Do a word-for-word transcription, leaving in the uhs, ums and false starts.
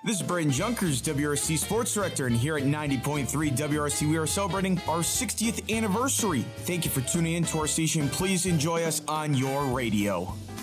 This is Brandon Junkers, W R C Sports Director, and here at ninety point three W R C, we are celebrating our sixtieth anniversary. Thank you for tuning in to our station. Please enjoy us on your radio.